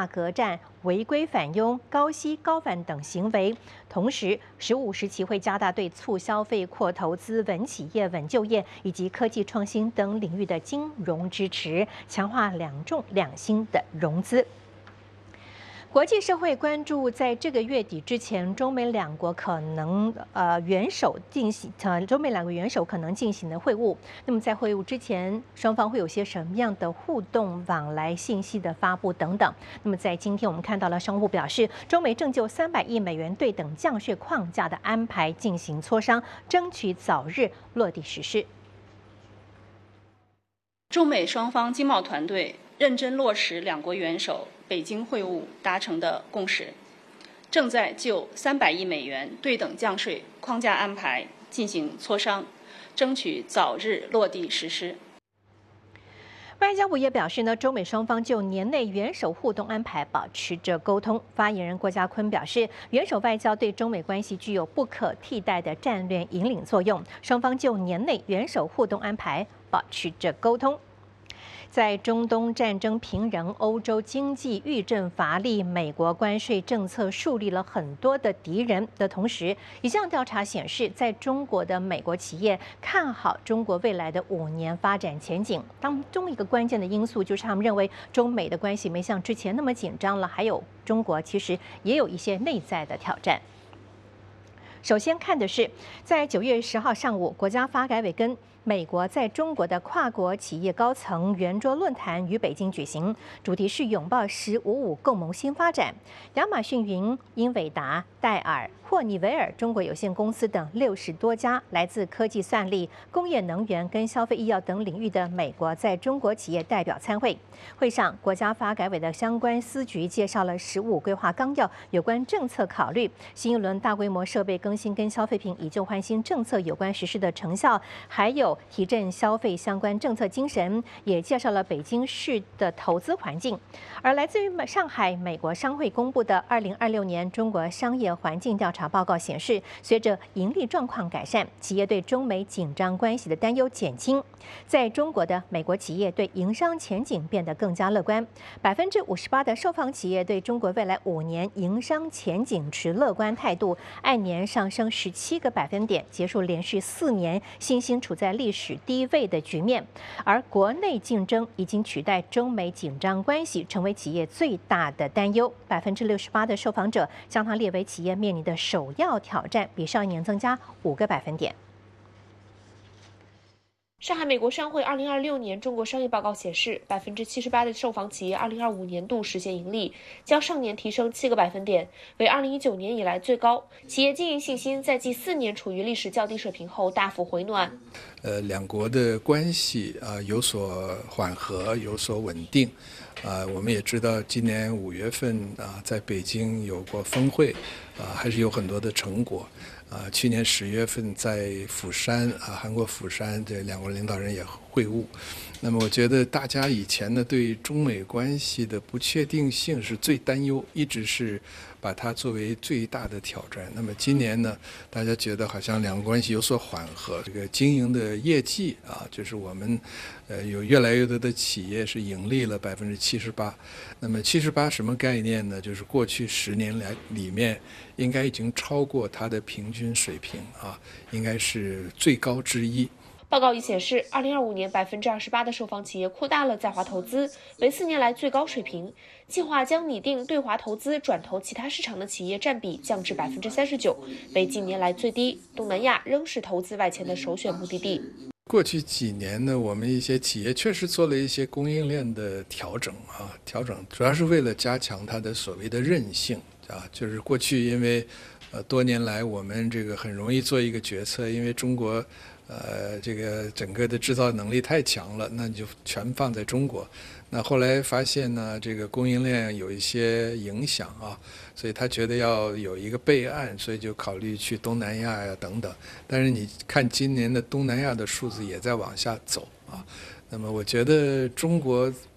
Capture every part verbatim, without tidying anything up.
价格战、违规返佣、高息高返等行为。同时，十五时期会加大对促消费、扩投资、稳企业、稳就业以及科技创新等领域的金融支持，强化两重两新的融资。国际社会关注，在这个月底之前，中美两国可能呃元首进行呃中美两个元首可能进行的会晤。那么在会晤之前，双方会有些什么样的互动、往来信息的发布等等。那么在今天，我们看到了商务部表示，中美正就三百亿美元对等降税框架的安排进行磋商，争取早日落地实施。 中美双方经贸团队认真落实两国元首北京会晤达成的共识，正在就三百亿美元对等降税框架安排进行磋商，争取早日落地实施。 外交部也表示呢，中美双方就年内元首互动安排保持着沟通。发言人郭家坤表示，元首外交对中美关系具有不可替代的战略引领作用，双方就年内元首互动安排保持着沟通。在中东战争频仍、欧洲经济遇震乏力、美国关税政策树立了很多的敌人的同时，一项调查显示，在中国的美国企业看好中国未来的五年发展前景。当中一个关键的因素就是他们认为中美的关系没像之前那么紧张了，还有中国其实也有一些内在的挑战。首先看的是，在九月十号上午，国家发改委跟美国在中国的跨国企业高层圆桌论坛于北京举行，主题是拥抱“十五五”共谋新发展。亚马逊云、英伟达、戴尔、霍尼韦尔中国有限公司等六十多家来自科技算力、工业能源跟消费医药等领域的美国在中国企业代表参会。会上，国家发改委的相关司局介绍了“十五”规划纲要有关政策考虑、新一轮大规模设备更新跟消费品以旧换新政策有关实施的成效，还有提振消费相关政策精神，也介绍了北京市的投资环境。而来自于上海美国商会公布的二零二六年中国商业环境调查报告显示，随着盈利状况改善，企业对中美紧张关系的担忧减轻。在中国的美国企业对营商前景变得更加乐观，百分之五十八的受访企业对中国未来五年营商前景持乐观态度，按年上升十七个百分点，结束连续四年新兴处在历史低位的局面。而国内竞争已经取代中美紧张关系成为企业最大的担忧，百分之六十八的受访者将它列为企业面临的首要挑战，比上一年增加五个百分点。 上海美国商会二零二六年中国商业报告显示，百分之七十八的受访企业二零二五年度实现盈利，较上年提升七个百分点，为二零一九年以来最高。企业经营信心在继四年处于历史较低水平后大幅回暖。 呃，两国的关系啊、呃、有所缓和，有所稳定。啊、呃，我们也知道，今年五月份啊、呃，在北京有过峰会，啊、呃，还是有很多的成果。啊、呃，去年十月份在釜山啊，韩国釜山，这两国领导人也会晤。那么，我觉得大家以前呢对中美关系的不确定性是最担忧，一直是把它作为最大的挑战。那么今年呢，大家觉得好像两国关系有所缓和，这个经营的业绩啊，就是我们呃有越来越多的企业是盈利了百分之七十八。那么七十八什么概念呢？就是过去十年来里面应该已经超过它的平均水平啊，应该是最高之一。 报告已显示，二零二五年百分之二十八的受访企业扩大了在华投资，为四年来最高水平。计划将拟定对华投资转投其他市场的企业占比降至百分之三十九，为近年来最低。东南亚仍是投资外迁的首选目的地。 过去几年呢，我们一些企业确实做了一些供应链的调整啊，调整主要是为了加强它的所谓的韧性啊，就是过去因为呃多年来我们这个很容易做一个决策，因为中国呃这个整个的制造能力太强了，那你就全放在中国。那后来发现呢，这个供应链有一些影响啊，所以他觉得要有一个备案，所以就考虑去东南亚呀等等。但是你看今年的东南亚的数字也在往下走啊。那么我觉得中国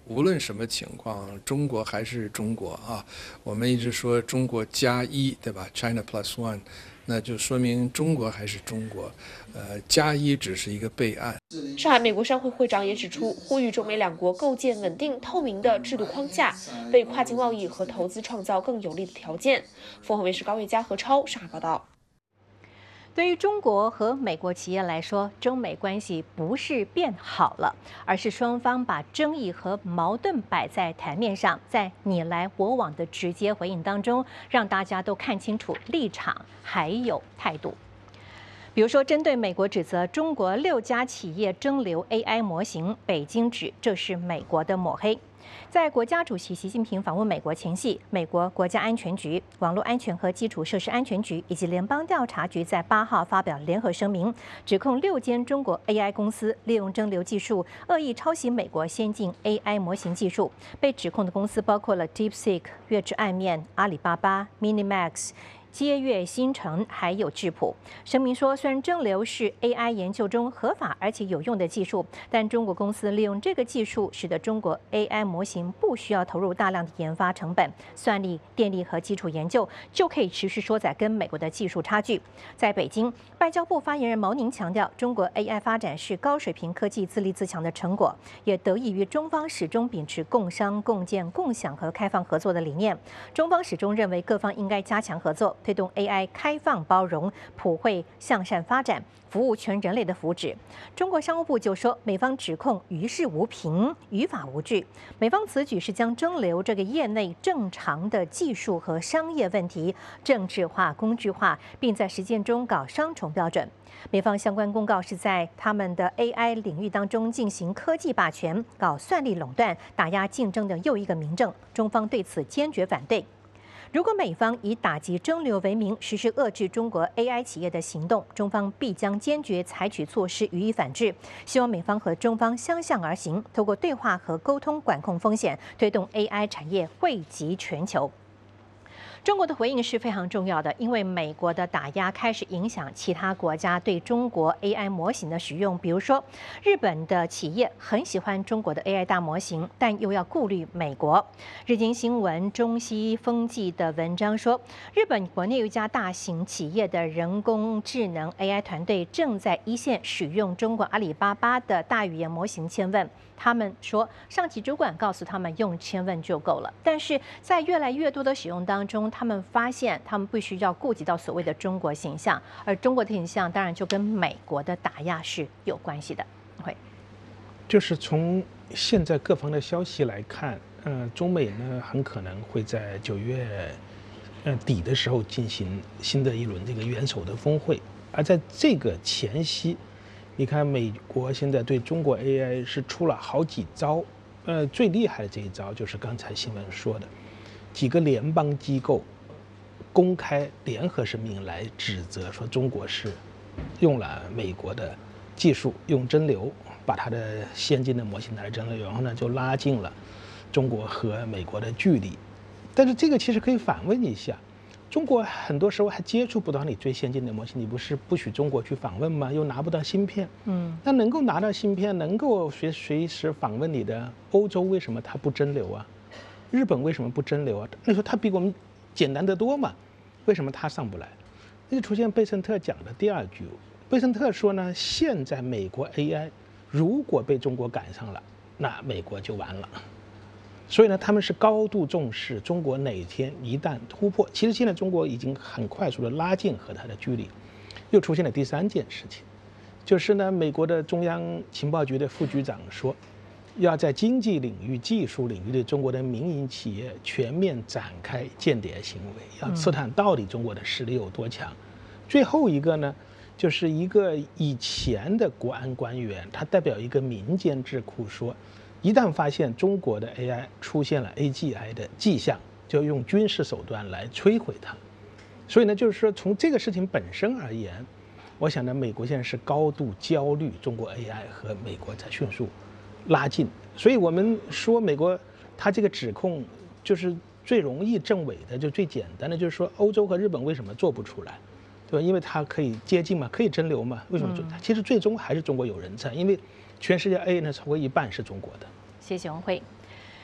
无论什么情况，中国还是中国啊。我们一直说中国加一，对吧 ？China plus one， 那就说明中国还是中国，呃，加一只是一个备案。 上海美国商会会长也指出，呼吁中美两国构建稳定透明的制度框架，为跨境贸易和投资创造更有利的条件。凤凰卫视高月佳、何超上海报道。 对于中国和美国企业来说，中美关系不是变好了，而是双方把争议和矛盾摆在台面上，在你来我往的直接回应当中，让大家都看清楚立场还有态度。比如说，针对美国指责中国六家企业争流 A I 模型，北京指这是美国的抹黑。在国家主席习近平访问美国前夕，美国国家安全局、网络安全和基础设施安全局以及联邦调查局在八号发表联合声明，指控六间中国 A I 公司利用蒸馏技术恶意抄袭美国先进 A I 模型技术。被指控的公司包括了 DeepSeek、月之暗面、阿里巴巴、MiniMax、接跃新城还有智谱。声明说，虽然蒸馏是 A I 研究中合法而且有用的技术，但中国公司利用这个技术，使得中国 A I 模型不需要投入大量的研发成本、算力、电力和基础研究，就可以持续缩窄跟美国的技术差距。在北京，外交部发言人毛宁强调，中国 A I 发展是高水平科技自立自强的成果，也得益于中方始终秉持共商、共建、共享和开放合作的理念。中方始终认为各方应该加强合作，推动 A I 开放包容、普惠向善发展，服务全人类的福祉。中国商务部就说，美方指控于事无凭、于法无据。美方此举是将蒸馏这个业内正常的技术和商业问题政治化、工具化，并在实践中搞双重标准。美方相关公告是在他们的 A I 领域当中进行科技霸权、搞算力垄断、打压竞争的又一个明证。中方对此坚决反对。如果美方以打击蒸馏为名实施遏制中国 A I 企业的行动，中方必将坚决采取措施予以反制。希望美方和中方相向而行，透过对话和沟通管控风险，推动 A I 产业惠及全球。中国的回应是非常重要的，因为美国的打压开始影响其他国家对中国 A I 模型的使用。比如说，日本的企业很喜欢中国的 A I 大模型，但又要顾虑美国。日经新闻中西风纪的文章说，日本国内有一家大型企业的人工智能 A I 团队正在一线使用中国阿里巴巴的大语言模型千问。他们说，上级主管告诉他们用千问就够了，但是在越来越多的使用当中，他们发现他们必须要顾及到所谓的中国形象，而中国的形象当然就跟美国的打压是有关系的。会， 就是从现在各方的消息来看，呃，中美呢很可能会在九月呃底的时候进行新的一轮这个元首的峰会，而在这个前夕。你看，美国现在对中国 A I 是出了好几招，呃，最厉害的这一招就是刚才新闻说的，几个联邦机构公开联合声明来指责说中国是用了美国的技术，用蒸馏把它的先进的模型拿来蒸馏，然后呢就拉近了中国和美国的距离。但是这个其实可以反问一下。中国很多时候还接触不到你最先进的模型，你不是不许中国去访问吗？又拿不到芯片，嗯，那能够拿到芯片，能够随随时访问你的欧洲，为什么它不蒸馏啊？日本为什么不蒸馏啊？那时候它比我们简单得多嘛，为什么它上不来？那就出现贝森特讲的第二句，贝森特说呢，现在美国 A I 如果被中国赶上了，那美国就完了。所以呢，他们是高度重视中国哪天一旦突破。其实现在中国已经很快速的拉近和它的距离。又出现了第三件事情，就是呢，美国的中央情报局的副局长说，要在经济领域、技术领域对中国的民营企业全面展开间谍行为，要刺探到底中国的实力有多强。最后一个呢，就是一个以前的国安官员，他代表一个民间智库说，一旦发现中国的 A I 出现了 A G I 的迹象，就用军事手段来摧毁它。所以呢，就是说从这个事情本身而言，我想呢，美国现在是高度焦虑中国 A I 和美国在迅速拉近。所以我们说美国它这个指控就是最容易证伪的，就最简单的，就是说欧洲和日本为什么做不出来，对吧？因为它可以接近嘛，可以蒸馏嘛，为什么做？其实最终还是中国有人在，因为全世界 A I 呢超过一半是中国的。 谢谢文慧。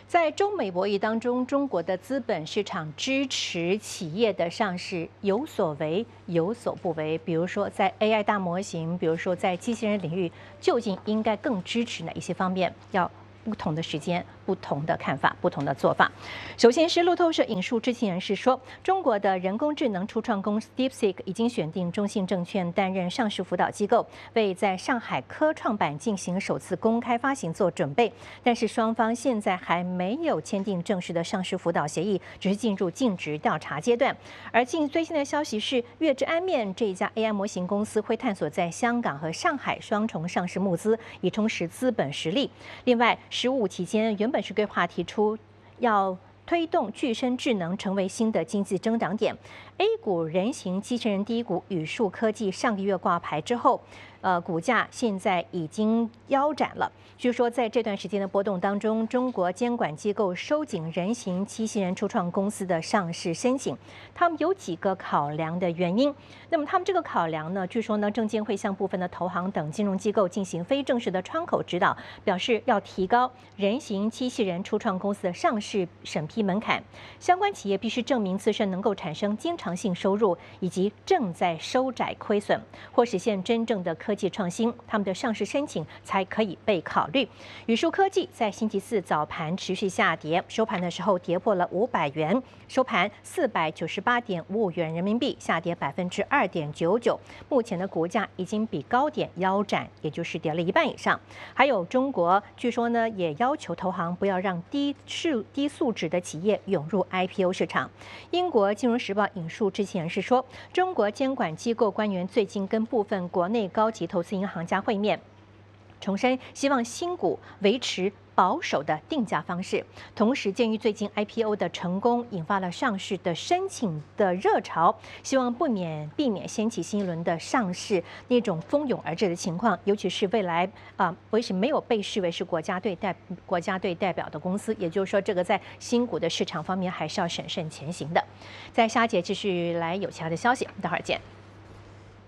在中美博弈当中，中国的资本市场支持企业的上市有所为有所不为。比如说，在 A I 大模型，比如说在机器人领域，究竟应该更支持哪一些方面？要不同的时间、不同的看法、不同的做法。首先是路透社引述知情人士说，中国的人工智能初创公司 DeepSeek 已经选定中信证券担任上市辅导机构，为在上海科创板进行首次公开发行做准备。但是双方现在还没有签订正式的上市辅导协议，只是进入尽职调查阶段。而近最新的消息是，粤之安面这一家 A I 模型公司会探索在香港和上海双重上市募资，以充实资本实力。另外，十五期间原本是规划提出要推动具身智能成为新的经济增长点。A 股人形机器人第一股宇树科技上个月挂牌之后，呃，股价现在已经腰斩了。据说在这段时间的波动当中，中国监管机构收紧人形机器人初创公司的上市申请，他们有几个考量的原因。那么他们这个考量呢，据说呢，证监会向部分的投行等金融机构进行非正式的窗口指导，表示要提高人形机器人初创公司的上市审批门槛，相关企业必须证明自身能够产生经常性收入，以及正在收窄亏损，或实现真正的科技创新，他们的上市申请才可以被考虑。宇树科技在星期四早盘持续下跌，收盘的时候跌破了五百元，收盘四百九十八点五五元人民币，下跌百分之二点九九。目前的股价已经比高点腰斩，也就是跌了一半以上。还有中国，据说呢也要求投行不要让低素低素质的企业涌入 I P O 市场。英国金融时报引述知情人士说，中国监管机构官员最近跟部分国内高级投资银行家会面，重申希望新股维持保守的定价方式。同时，鉴于最近 I P O 的成功，引发了上市的申请的热潮，希望不免避免掀起新一轮的上市那种蜂拥而至的情况。尤其是未来啊，为什么没有被视为是国家队代国家队代表的公司？也就是说，这个在新股的市场方面还是要审慎前行的。在下节继续来有其他的消息，待会儿见。